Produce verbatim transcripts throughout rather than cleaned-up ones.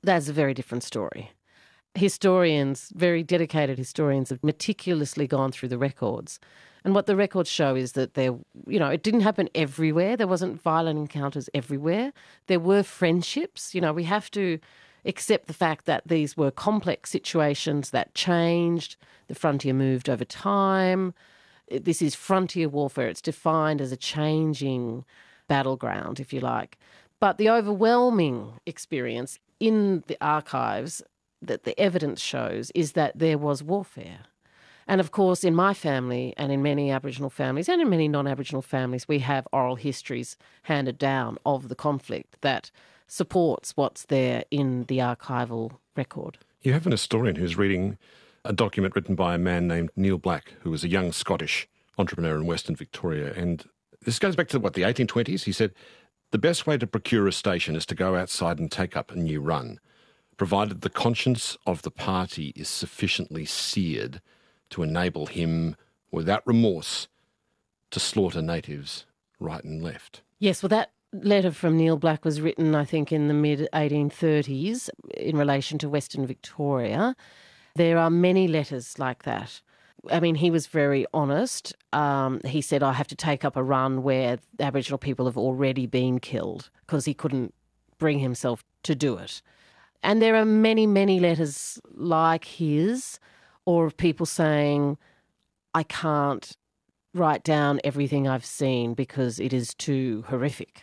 That's a very different story. Historians, very dedicated historians, have meticulously gone through the records. And what the records show is that there, you know, it didn't happen everywhere. There wasn't violent encounters everywhere. There were friendships. You know, we have to accept the fact that these were complex situations that changed. The frontier moved over time. This is frontier warfare. It's defined as a changing battleground, if you like. But the overwhelming experience in the archives that the evidence shows is that there was warfare. And of course, in my family and in many Aboriginal families and in many non-Aboriginal families, we have oral histories handed down of the conflict that supports what's there in the archival record. You have an historian who's reading a document written by a man named Neil Black, who was a young Scottish entrepreneur in Western Victoria. And this goes back to, what, the eighteen twenties? He said, the best way to procure a station is to go outside and take up a new run, provided the conscience of the party is sufficiently seared to enable him, without remorse, to slaughter natives right and left. Yes, well, that letter from Neil Black was written, I think, in the mid eighteen thirties in relation to Western Victoria. There are many letters like that. I mean, he was very honest. Um, he said, I have to take up a run where Aboriginal people have already been killed, because he couldn't bring himself to do it. And there are many, many letters like his, or of people saying, I can't write down everything I've seen because it is too horrific.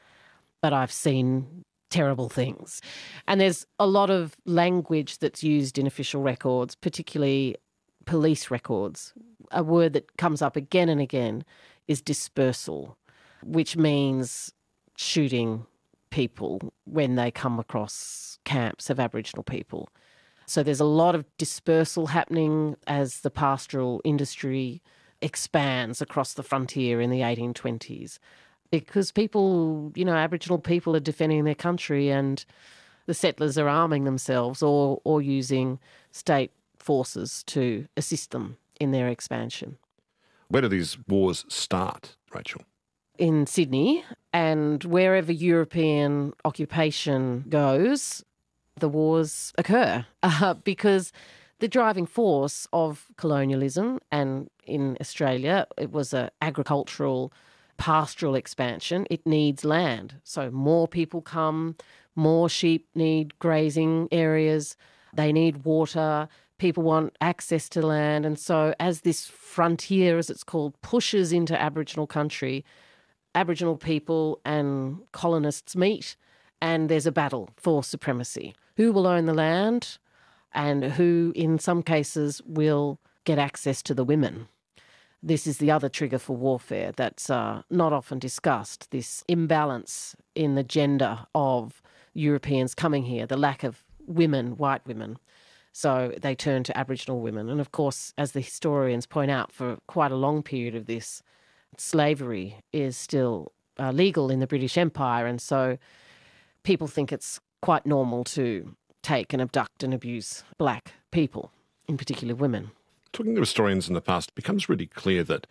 But I've seen terrible things. And there's a lot of language that's used in official records, particularly police records. A word that comes up again and again is dispersal, which means shooting people when they come across camps of Aboriginal people. So there's a lot of dispersal happening as the pastoral industry expands across the frontier in the eighteen twenties, because people, you know, Aboriginal people are defending their country and the settlers are arming themselves or or using state forces to assist them in their expansion. Where do these wars start, Rachel? In Sydney, and wherever European occupation goes, the wars occur uh, because the driving force of colonialism, and in Australia it was an agricultural, pastoral expansion. It needs land. So more people come, more sheep need grazing areas, they need water, people want access to land. And so as this frontier, as it's called, pushes into Aboriginal country, Aboriginal people and colonists meet and there's a battle for supremacy. Who will own the land and who, in some cases, will get access to the women? This is the other trigger for warfare that's uh, not often discussed, this imbalance in the gender of Europeans coming here, the lack of women, white women. So they turn to Aboriginal women. And of course, as the historians point out, for quite a long period of this, slavery is still uh, legal in the British Empire. And so people think it's quite normal to take and abduct and abuse black people, in particular women. Talking to historians in the past, it becomes really clear that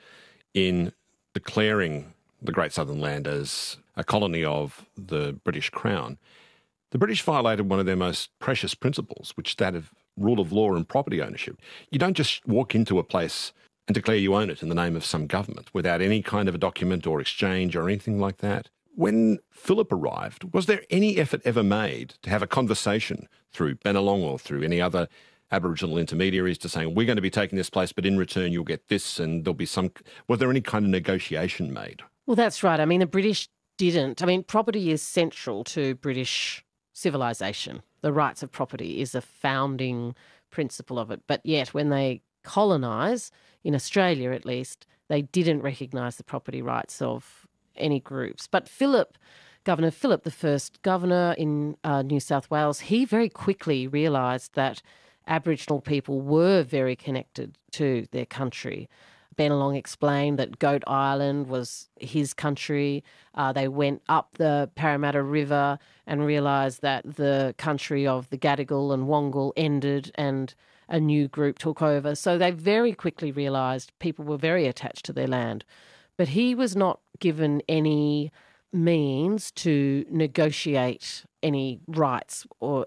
in declaring the Great Southern Land as a colony of the British Crown, the British violated one of their most precious principles, which is that of rule of law and property ownership. You don't just walk into a place and declare you own it in the name of some government without any kind of a document or exchange or anything like that. When Phillip arrived, was there any effort ever made to have a conversation through Bennelong or through any other Aboriginal intermediaries to saying, we're going to be taking this place, but in return you'll get this, and there'll be some... Was there any kind of negotiation made? Well, that's right. I mean, the British didn't. I mean, property is central to British civilization. The rights of property is a founding principle of it. But yet, when they colonise, in Australia at least, they didn't recognise the property rights of any groups. But Phillip, Governor Phillip, the first governor in uh, New South Wales, he very quickly realised that Aboriginal people were very connected to their country. Bennelong explained that Goat Island was his country. Uh, they went up the Parramatta River and realised that the country of the Gadigal and Wongal ended and a new group took over. So they very quickly realised people were very attached to their land. But he was not given any means to negotiate any rights or